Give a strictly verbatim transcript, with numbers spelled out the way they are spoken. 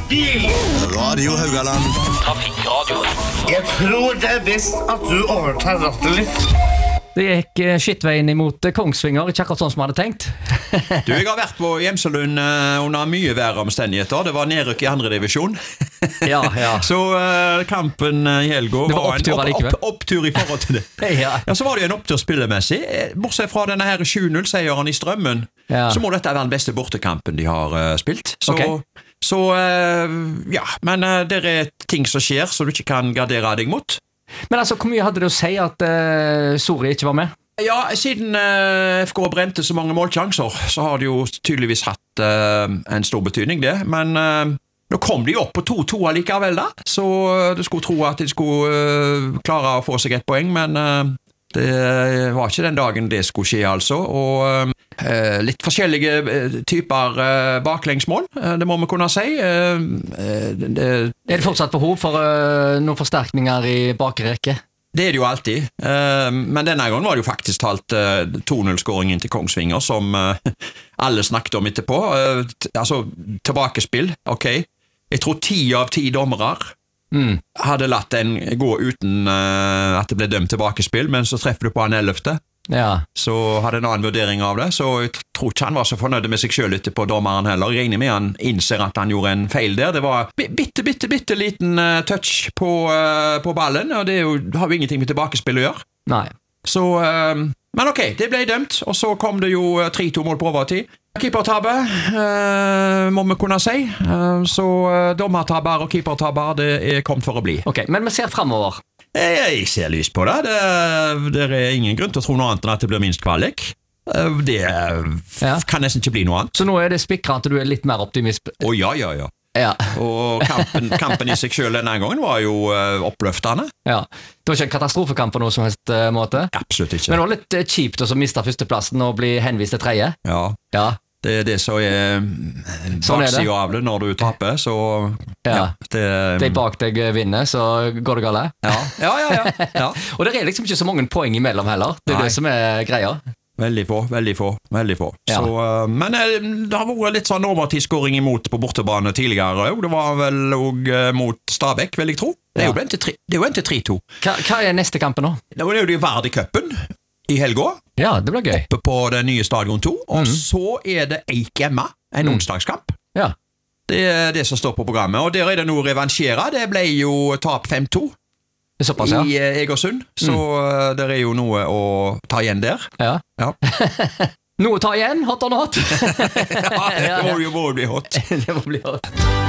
bil! Radio Haugaland. Trafikkradio. Jeg tror det er best at du overtar rattet litt. Det gikk eh, skittveien imot eh, Kongsvinger, ikke akkurat sånn som jeg hadde tenkt. Du, jeg har vært på Gjemselund uh, under mye verre omstendigheter. Det var nedrykk i andre divisjon. Ja, ja. Så uh, kampen uh, i helga Det var var en opptur opp, allikevel. opp, opptur i forhold til det. Ja. Ja, så var det jo en opptur spillemessig. Eh, Bortsett fra denne her sju null-seieren i Strømmen, Ja. så må dette være den beste bortekampen de har uh, spilt. Så, Ok. så uh, ja, men uh, det er ting som skjer som du ikke kan gardere deg mot. Men altså, hvor mye hadde det å si at uh, Sori ikke var med? Ja, siden uh, F K brente så mange målsjanser, så har det jo tydeligvis hatt uh, en stor betydning det, men uh, nå kom de opp på to to allikevel da, så uh, du skulle tro at de skulle uh, klare å få seg et poeng, men uh, det var ikke den dagen det skulle skje altså, og uh, litt forskjellige uh, typer uh, baklengsmål, uh, det må vi kunne si. Uh, uh, det, Er det fortsatt behov for uh, noen forsterkninger i bakre rekke? Det er det jo alltid, uh, men denne gangen var det jo faktisk talt uh, to null-skåringen til Kongsvinger, som uh, alle snakket om etterpå. Uh, t- altså, tilbakespill, ok. Jeg tror ti av ti dommere Mm. hadde latt den gå uten uh, at det ble dømt tilbakespill, men så treffer du på han ellevte. Ja. Så hadde en annen vurdering av det, så jeg t- tror ikke han var så fornøyd med seg selv etterpå, dommeren heller. Jeg regner med han innser at han gjorde en feil der. Det var bi- bitte, bitte, bitte liten uh, touch på, uh, på ballen, og det er jo, har jo ingenting med tilbakespill å gjøre. Nei. Så, uh, men ok, det ble dømt, og så kom det jo uh, tre to mål på overtid. Keepertabbe, uh, må vi kunne si. Uh, så uh, dommertabber og keepertabber, det er kommet for å bli. Ok, men vi ser fremover. Jeg, jeg ser lyst på det. det. Det er ingen grunn til å tro noe annet enn at det blir minst kvalik. Uh, Det Ja. kan nesten ikke bli noe annet. Så nå er det spikret at du er litt mer optimist. Å ja, ja, ja. Ja. Og kampen, kampen i seg selv denne gangen var jo uh, oppløftende. Ja. Det var ikke en katastrofekamp på noe som helst uh, måte. Absolutt ikke. Men det var litt uh, kjipt å miste førsteplassen og bli henvist til tredje. Ja, Ja. det er det som er Sånn er det. baksida av det når du taper, så Ja. det, De bak deg vinner, så går det galt. ja, ja, ja, ja, ja. Og det er liksom ikke så mange poeng imellom heller. Det er Nei. det som er greia. Veldig få, veldig få, veldig få. Ja. Så, uh, men uh, det har vært litt sånn overtidsskåring imot på bortebane tidligere, og det var vel også uh, mot Stabæk, vil jeg tro. Det er Ja. jo endt til tre- det er jo endt til tre to. Hva, hva er neste kampen nå? Det var jo Verdi-cupen i helga, Ja, det blir gøy. oppe på det nye stadion to, og Mhm. så er det Eik Emma, en Mm. onsdagskamp. Ja. Det er det som står på programmet, og der er det noe å revansjere. Det ble jo tap fem to Det er såpass, ja. i uh, Egersund, så uh, det er jo noe å ta igjen der. ja. Ja, Noe å ta igjen, hot or not? ja det må jo må jo bli hot. Det må bli hot.